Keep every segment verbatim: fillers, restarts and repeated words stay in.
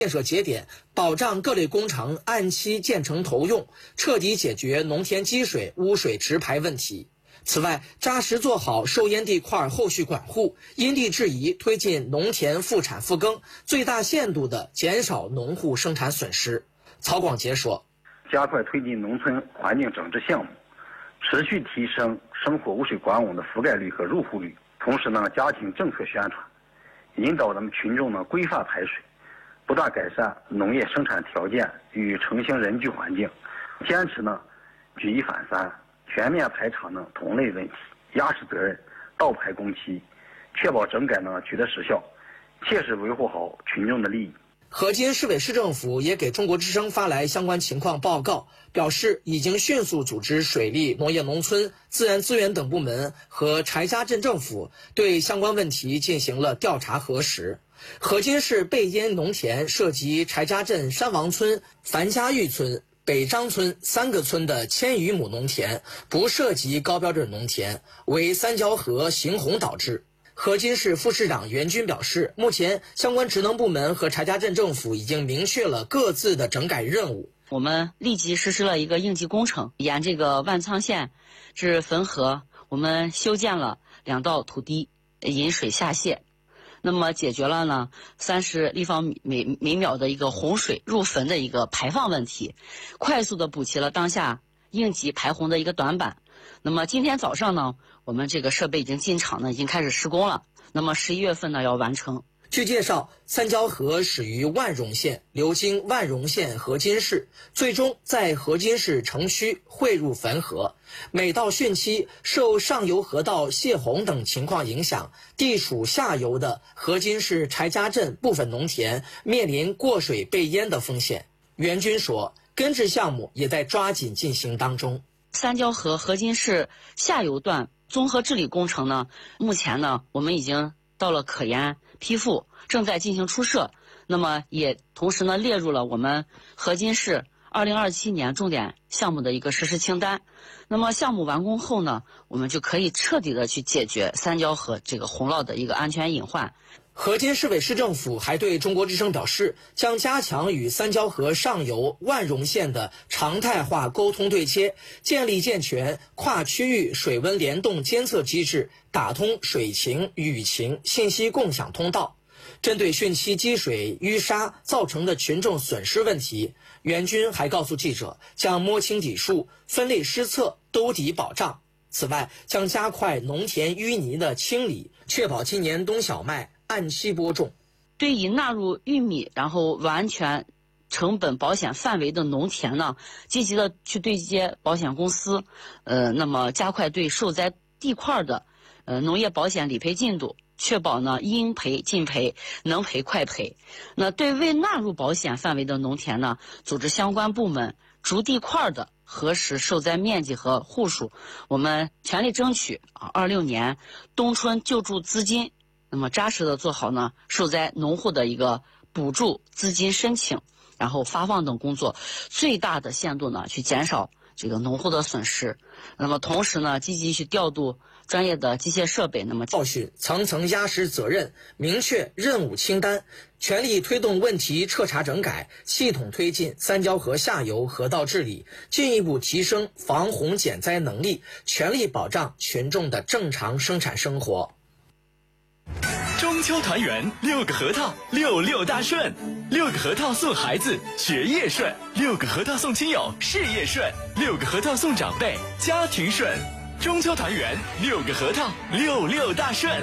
建设节点，保障各类工程按期建成投用，彻底解决农田积水、污水直排问题。此外，扎实做好受烟地块后续管护，因地制宜推进农田复产复耕，最大限度地减少农户生产损失。曹广杰说， 加快推进农村环境整治项目，持续提升生活污水管网的覆盖率和入户率，同时呢，加强政策宣传，引导咱们群众呢规范排水，不断改善农业生产条件与城乡人居环境，坚持呢举一反三，全面排查呢同类问题，压实责任，倒排工期，确保整改呢取得实效，切实维护好群众的利益。 河津市委市政府也给中国之声发来相关情况报告，表示已经迅速组织水利、农业农村、自然资源等部门和柴家镇政府对相关问题进行了调查核实。河津市背烟农田涉及柴家镇山王村、樊家峪村、北张村三个村的千余亩农田，不涉及高标准农田，为三交河行洪导致。河津市副市长袁军表示，目前相关职能部门和柴家镇政府已经明确了各自的整改任务。 我们立即实施了一个应急工程，沿这个万沧县至汾河，我们修建了两道土堤，引水下泄。那么解决了呢三十立方米每每秒的一个洪水入汾的一个排放问题，快速的补齐了当下应急排洪的一个短板。那么今天早上呢，我们这个设备已经进场呢，已经开始施工了。那么十一月份呢要完成。 据介绍，三交河始于万荣县，流经万荣县河津市，最终在河津市城区汇入汾河。每到汛期，受上游河道泄洪等情况影响，地处下游的河津市柴家镇部分农田面临过水被淹的风险。袁军说，根治项目也在抓紧进行当中。 三交河河津市下游段综合治理工程呢，目前呢我们已经到了可研批复，正在进行初设。那么也同时呢列入了我们河津市二零二七年重点项目的一个实施清单。那么项目完工后呢，我们就可以彻底的去解决三交河这个洪涝的一个安全隐患。 河津市委市政府还对中国之声表示，将加强与三交河上游万荣县的常态化沟通对接，建立健全跨区域水温联动监测机制，打通水情、雨情信息共享通道。针对汛期积水淤沙造成的群众损失问题，袁军还告诉记者，将摸清底数，分类施策，兜底保障。此外，将加快农田淤泥的清理，确保今年冬小麦按期播种。 对于纳入玉米然后完全成本保险范围的农田呢，积极的去对接保险公司，呃，那么加快对受灾地块的呃农业保险理赔进度，确保呢应赔尽赔，能赔快赔。那对未纳入保险范围的农田呢，组织相关部门逐地块的核实受灾面积和户数，我们全力争取啊二六年冬春救助资金，那么扎实的做好呢受灾农户的一个补助资金申请，然后发放等工作，最大的限度呢去减少这个农户的损失。那么同时呢，积极去调度专业的机械设备，那么教训层层压实责任，明确任务清单，全力推动问题彻查整改，系统推进三交河下游河道治理，进一步提升防洪减灾能力，全力保障群众的正常生产生活。 中秋团圆，六个核桃，六六大顺。六个核桃送孩子，学业顺；六个核桃送亲友，事业顺；六个核桃送长辈，家庭顺。中秋团圆，六个核桃，六六大顺。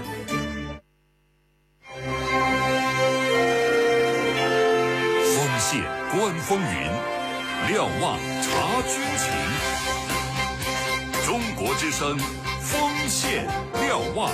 锋线观风云，瞭望察军情。中国之声，锋线瞭望。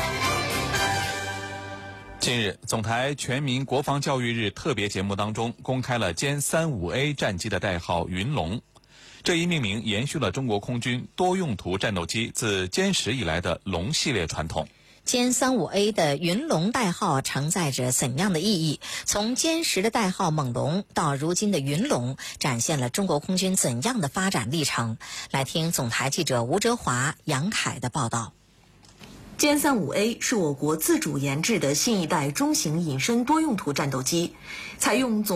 近日，总台全民国防教育日特别节目当中公开了歼三五 A 战机的代号云龙。这一命名延续了中国空军多用途战斗机自歼十以来的龙系列传统。 歼三五 A 的云龙代号承载着怎样的意义？从歼十的代号猛龙到如今的云龙，展现了中国空军怎样的发展历程？来听总台记者吴哲华、杨凯的报道。 歼三五 A 是我国自主研制的新一代中型隐身多用途战斗机，采用总